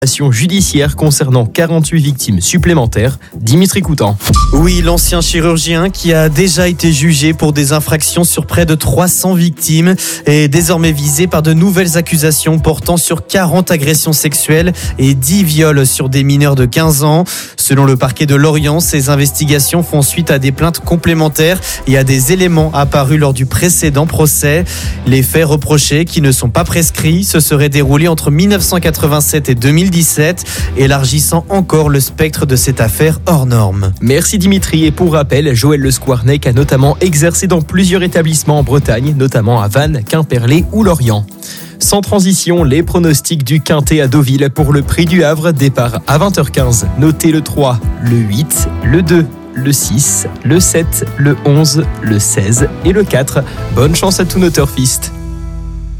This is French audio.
Judiciaire concernant 48 victimes supplémentaires. Dimitri Coutan. Oui, l'ancien chirurgien qui a déjà été jugé pour des infractions sur près de 300 victimes est désormais visé par de nouvelles accusations portant sur 40 agressions sexuelles et 10 viols sur des mineurs de 15 ans. Selon le parquet de Lorient, ces investigations font suite à des plaintes complémentaires et à des éléments apparus lors du précédent procès. Les faits reprochés, qui ne sont pas prescrits, se seraient déroulés entre 1987 et 2017, élargissant encore le spectre de cette affaire hors norme. Merci Dimitri. Et pour rappel, Joël Le Squarnec a notamment exercé dans plusieurs établissements en Bretagne, notamment à Vannes, Quimperlé ou Lorient. Sans transition, les pronostics du Quintet à Deauville pour le Prix du Havre, départ à 20h15. Notez le 3, le 8, le 2, le 6, le 7, le 11, le 16 et le 4. Bonne chance à tous nos turfistes.